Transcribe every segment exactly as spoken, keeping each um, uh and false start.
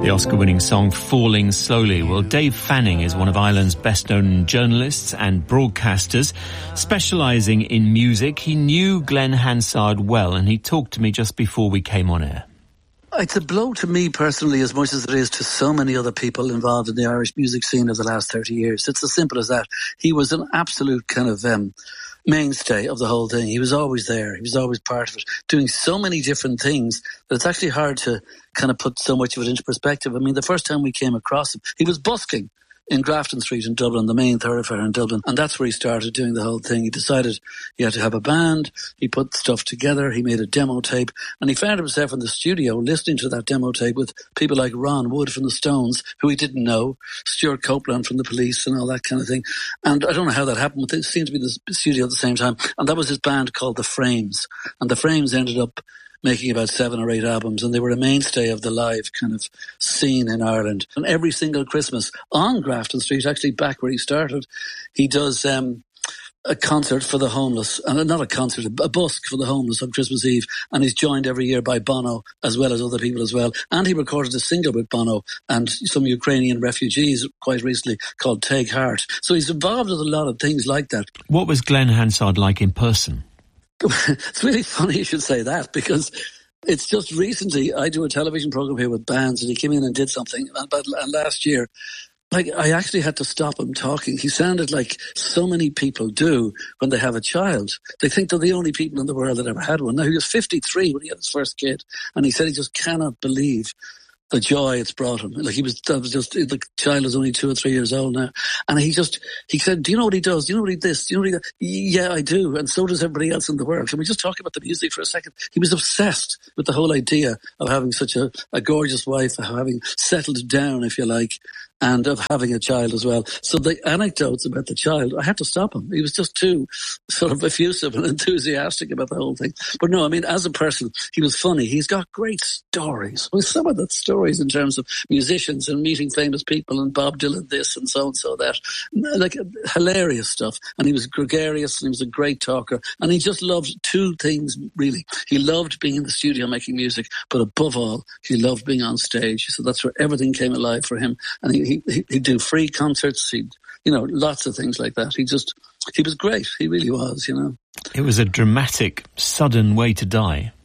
The Oscar-winning song Falling Slowly. Well, Dave Fanning is one of Ireland's best-known journalists and broadcasters, specialising in music. He knew Glenn Hansard well, and he talked to me just before we came on air. It's a blow to me personally as much as it is to so many other people involved in the Irish music scene of the last thirty years. It's as simple as that. He was an absolute kind of um, mainstay of the whole thing. He was always there. He was always part of it, doing so many different things that it's actually hard to kind of put so much of it into perspective. I mean, the first time we came across him, he was busking in Grafton Street in Dublin, the main thoroughfare in Dublin. And that's where he started doing the whole thing. He decided he had to have a band. He put stuff together. He made a demo tape. And he found himself in the studio listening to that demo tape with people like Ron Wood from the Stones, who he didn't know, Stuart Copeland from the Police and all that kind of thing. And I don't know how that happened, but they seemed to be in the studio at the same time. And that was his band called The Frames. And The Frames ended up making about seven or eight albums, and they were a mainstay of the live kind of scene in Ireland. And every single Christmas on Grafton Street, actually back where he started, he does um, a concert for the homeless, and not a concert, a busk for the homeless on Christmas Eve, and he's joined every year by Bono, as well as other people as well. And he recorded a single with Bono and some Ukrainian refugees quite recently called Take Heart. So he's involved with a lot of things like that. What was Glenn Hansard like in person? It's really funny you should say that, because it's just recently I do a television program here with bands, and he came in and did something. But last year, like, I actually had to stop him talking. He sounded like so many people do when they have a child. They think they're the only people in the world that ever had one. Now, he was fifty-three when he had his first kid, and he said he just cannot believe the joy it's brought him. Like, he was, that was just, the child is only two or three years old now. And he just, he said, do you know what he does? Do you know what he this? Do you know what he does? Yeah, I do. And so does everybody else in the world. Can we just talk about the music for a second? He was obsessed with the whole idea of having such a, a gorgeous wife, of having settled down, if you like, and of having a child as well. So the anecdotes about the child, I had to stop him. He was just too sort of effusive and enthusiastic about the whole thing. But no, I mean, as a person, he was funny. He's got great stories. Well, some of the stories in terms of musicians and meeting famous people and Bob Dylan this and so and so that, like hilarious stuff. And he was gregarious and he was a great talker. And he just loved two things, really. He loved being in the studio making music, but above all, he loved being on stage. So that's where everything came alive for him. And he, he, he'd do free concerts. He'd, you know, lots of things like that. He just, he was great. He really was, you know. It was a dramatic, sudden way to die.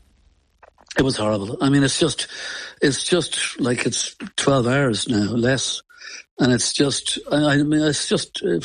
It was horrible. I mean, it's just, it's just like it's twelve hours now, less. And it's just, I, I mean, it's just, uh,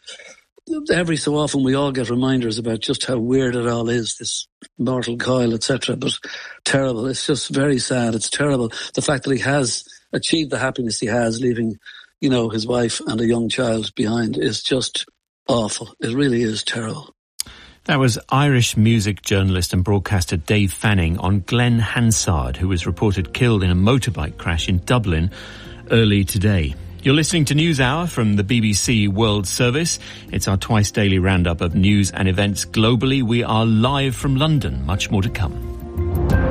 every so often we all get reminders about just how weird it all is, this mortal coil, et cetera. But terrible. It's just very sad. It's terrible. The fact that he has achieved the happiness he has, leaving, you know, his wife and a young child behind, is just awful. It really is terrible. That was Irish music journalist and broadcaster Dave Fanning on Glenn Hansard, who was reported killed in a motorbike crash in Dublin early today. You're listening to NewsHour from the B B C World Service. It's our twice daily roundup of news and events globally. We are live from London. Much more to come.